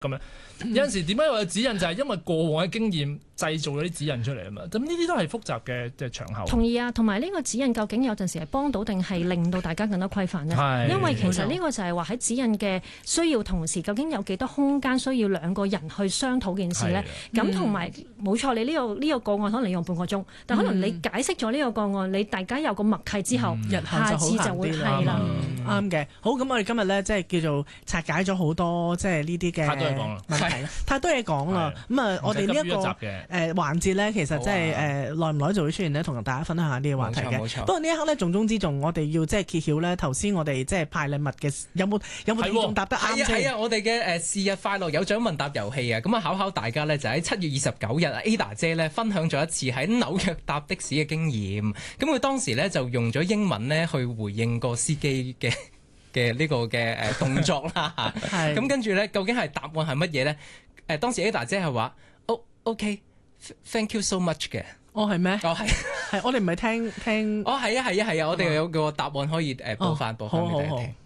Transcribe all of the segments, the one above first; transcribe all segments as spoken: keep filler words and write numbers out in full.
咁樣。有陣時點解有指引就係因為過往嘅經驗製造咗啲指引出嚟啊嘛。咁呢啲都係複雜嘅嘅場合。 同意啊，同埋呢個指引究竟有陣時係幫到定係令到大家更加規範呢？因為其實呢個就係話喺指引嘅需要同時，究竟有幾多空間需要兩個人去商討件事呢？咁同埋冇錯，你呢、這個呢、這個個案可能你用半個鐘，但可能你解釋咗呢個個案，你大家有個默契之後， 日後下次就會係啦。 啱嘅，好，咁我哋今日咧即係叫做拆解咗好多即係呢啲嘅太多嘢講啦， 問題太多嘢講啦。咁啊，我哋呢一個誒環節咧，其實即係誒耐唔耐就會出現咧，同大家分享下呢個話題嘅。不過呢一刻咧，重中之重，我哋要即係揭曉咧，頭先我哋即係派禮物嘅有冇有冇聽眾答得啱先？ 係啊，我哋嘅誒是日快樂有獎問答遊戲啊，咁啊考考大家咧，就喺七月二十九日，Ada 姐咧分享咗一次喺紐約搭的士嘅經驗。咁佢當時咧就用咗英文咧去回應個司機嘅嘅呢個嘅誒動作啦嚇。咁跟住咧，究竟係答案係乜嘢咧？誒當時 Ada 姐係話：哦 OK，thank you so much 嘅。 哦係咩？ 哦係係，我哋唔係聽聽。 哦係啊係啊係啊！我哋有個答案可以誒報翻報翻俾大家聽。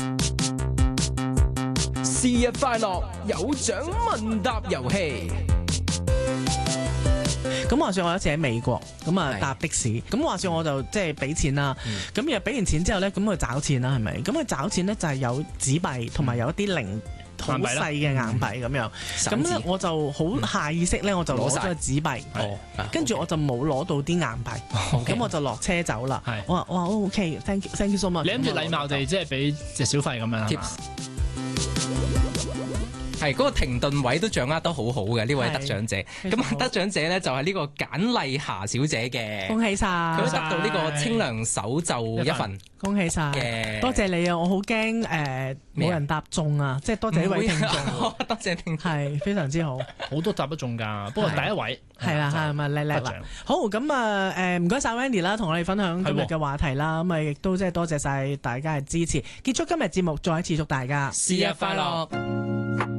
是日快樂有獎問答遊戲。 咁話說我有一次喺美國，咁啊搭的士，咁話說我就即係俾錢啦，咁然後俾完錢之後咧，咁佢找錢啦，係咪？咁佢找錢咧就係有紙幣同埋有一啲零好細嘅硬幣咁樣，咁咧我就好下意識咧，我就攞咗個紙幣，跟住我就冇攞到啲硬幣，咁我就落車走啦。我話我話 OK，thank you，thank you so much。 你諗住禮貌地即係俾隻小費咁樣係嘛？ 係嗰、那個停頓位都掌握得好好嘅呢位得獎者，咁得獎者咧就係呢個簡麗霞小姐嘅， 恭喜晒！ 佢得到呢個清涼手袖一份， 恭喜晒！多謝你啊！我好驚誒冇人答中啊，即係多謝呢位聽眾， 多謝聽眾， 係非常之好， 好多答得中㗎，不過第一位係啦係咪叻叻啦？好咁啊誒唔該晒 Wendy 啦，同我哋分享今日嘅話題啦，咁啊亦都即係多謝晒大家嘅支持，結束今日節目，再一次祝大家是日快樂。